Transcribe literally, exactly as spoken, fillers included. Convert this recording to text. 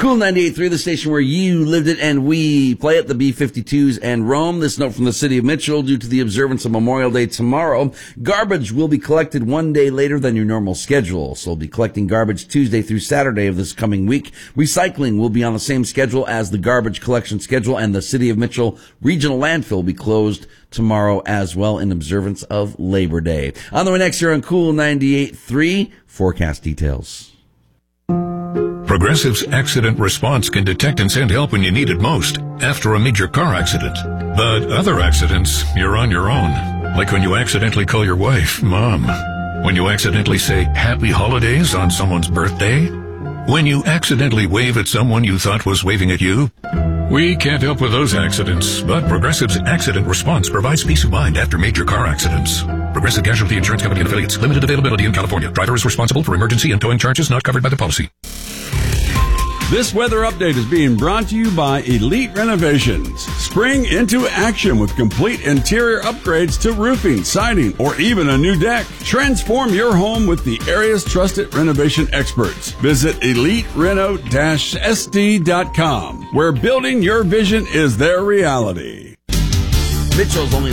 Cool ninety-eight point three, the station where you lived it and we play at the B fifty-twos and Rome. This note from the city of Mitchell: due to the observance of Memorial Day tomorrow, garbage will be collected one day later than your normal schedule. So we'll be collecting garbage Tuesday through Saturday of this coming week. Recycling will be on the same schedule as the garbage collection schedule, and the city of Mitchell Regional Landfill will be closed tomorrow as well in observance of Labor Day. On the way next here on Cool ninety-eight point three, forecast details. Progressive's accident response can detect and send help when you need it most, after a major car accident. But other accidents, you're on your own. Like when you accidentally call your wife Mom. When you accidentally say Happy Holidays on someone's birthday. When you accidentally wave at someone you thought was waving at you. We can't help with those accidents, but Progressive's accident response provides peace of mind after major car accidents. Progressive Casualty Insurance Company and Affiliates. Limited availability in California. Driver is responsible for emergency and towing charges not covered by the policy. This weather update is being brought to you by Elite Renovations. Spring into action with complete interior upgrades to roofing, siding, or even a new deck. Transform your home with the area's trusted renovation experts. Visit elite reno dash s d dot com, where building your vision is their reality. Mitchell's only